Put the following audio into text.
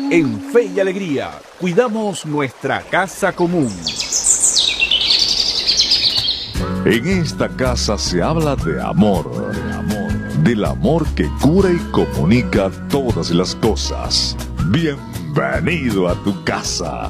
En Fe y Alegría, cuidamos nuestra casa común. En esta casa se habla de amor, del amor que cura y comunica todas las cosas. Bienvenido a tu casa.